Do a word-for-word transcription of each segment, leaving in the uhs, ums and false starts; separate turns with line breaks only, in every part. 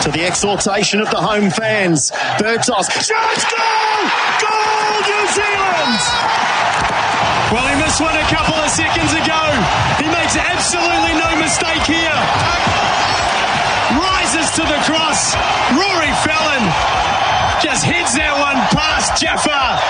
to the exhortation of the home fans. Bird toss. Shots, goal! Goal, New Zealand!
Well, he missed one a couple of seconds ago. He makes absolutely no mistake here. Rises to the cross. Rory Fallon just heads that one past Jaffa.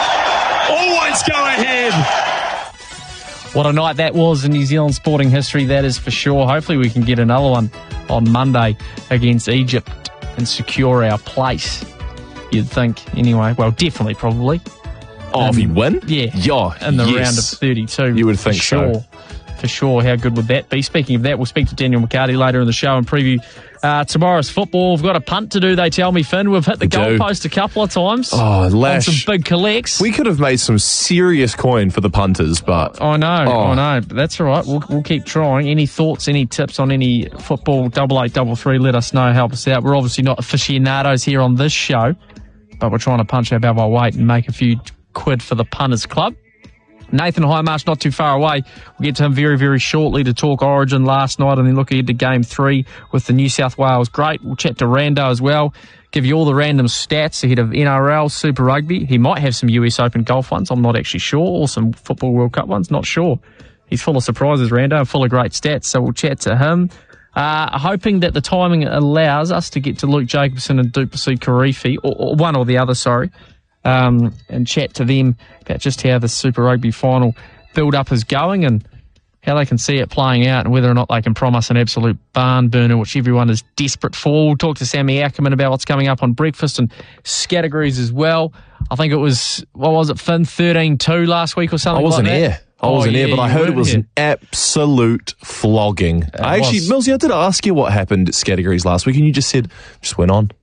Always go ahead.
What a night that was in New Zealand sporting history, that is for sure. Hopefully we can get another one on Monday against Egypt and secure our place, you'd think. Anyway, well, definitely, probably.
Oh, if he'd win?
Yeah.
Yeah,
in the
yes.
round of thirty-two.
You would think
for sure.
so.
For sure. How good would that be? Speaking of that, we'll speak to Daniel McCarty later in the show and preview uh, tomorrow's football. We've got a punt to do, they tell me, Finn. We've hit the goalpost a couple of times.
Oh, Lash.
On some big collects.
We could have made some serious coin for the punters, but...
I know,
oh.
I know. But that's all right. We'll, we'll keep trying. Any thoughts, any tips on any football, double eight, double three, let us know. Help us out. We're obviously not aficionados here on this show, but we're trying to punch above our weight and make a few quid for the Punters Club. Nathan Highmarsh not too far away. We'll get to him very, very shortly to talk Origin last night and then look ahead to Game three with the New South Wales Great. We'll chat to Rando as well, give you all the random stats ahead of N R L, Super Rugby. He might have some U S Open golf ones, I'm not actually sure, or some Football World Cup ones, not sure. He's full of surprises, Rando, and full of great stats, so we'll chat to him. Uh, hoping that the timing allows us to get to Luke Jacobson and Duplessis Karifi, or, or one or the other, sorry. Um, and chat to them about just how the Super Rugby final build-up is going and how they can see it playing out and whether or not they can promise an absolute barn burner, which everyone is desperate for. We'll talk to Sammy Ackerman about what's coming up on breakfast and categories as well. I think it was, what was it, Finn, thirteen two last week or something
I wasn't
like that?
here. I
Oh,
wasn't
yeah,
here, but I
you
heard it
weren't
was
here.
an absolute flogging.
It
I actually,
was.
Millsy, I did ask you what happened at Scattergories last week, and you just said, just went on.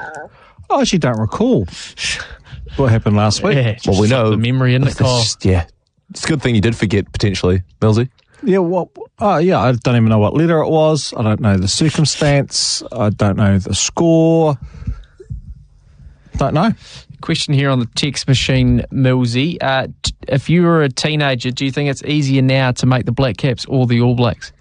I actually don't recall what happened last week.
Yeah, just
Well, we know.
the memory, isn't it,
It's
Kyle?
just- yeah. It's a good thing you did forget, potentially, Millsy.
Yeah, well, oh, yeah, I don't even know what letter it was. I don't know the circumstance. I don't know the score. Don't know.
Question here on the text machine, Millsy. Uh, t- if you were a teenager, do you think it's easier now to make the Black Caps or the All Blacks?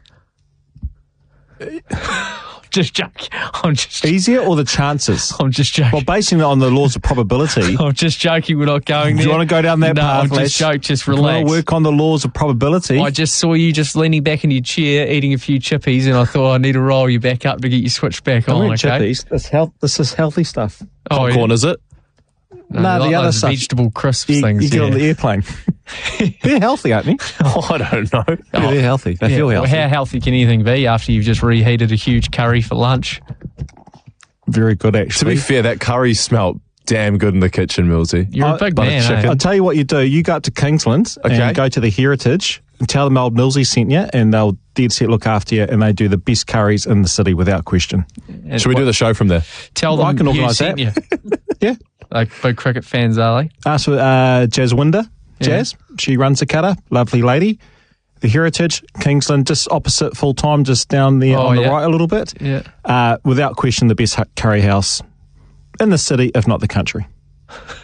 Just joking. I'm just
Easier or the chances?
I'm just joking.
Well, basing it on the laws of probability.
I'm just joking. We're not going
Do
there.
you want to go down that
no,
path?
I'm just
Lesh?
joking. Just
Do you want
relax.
to work on the laws of probability?
I just saw you just leaning back in your chair, eating a few chippies, and I thought I need to roll you back up to get you switched back
I'm
on.
eating
Okay.
chippies. This, health, this is healthy stuff.
Oh, yeah.
Popcorn, is it?
No,
No,
you
the
like
other
those
stuff.
vegetable crisps
You,
things.
you get
yeah.
on the airplane. They're healthy, aren't they?
Oh, I don't know.
Yeah, they're healthy. They
Yeah,
feel
well,
healthy.
how healthy can anything be after you've just reheated a huge curry for lunch?
Very good,
To
actually.
be fair, that curry smelt damn good in the kitchen, Millsy.
You're
Oh,
a big
butter
man,
chicken.
eh?
I'll tell you what you do. You go up to Kingsland
Okay.
and go to the Heritage and tell them old Millsy sent you, and they'll dead set look after you, and they do the best curries in the city without question.
And
Should we do the show from there?
Tell
Well, I
them
can
Hugh
organise
sent
that.
you.
Yeah.
Like big cricket fans, are they?
Ask for uh, Jazz Winder.
Yeah.
Jazz. She runs the cutter. Lovely lady. The Heritage, Kingsland, just opposite full time, just down there
Oh,
on the
yeah.
right a little bit.
Yeah.
Uh, without question, the best hu- curry house in the city, if not the country.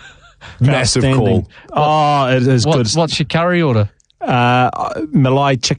Massive
Outstanding.
call.
Oh, it is
What,
good.
what's your curry order?
Uh, Malay chicken.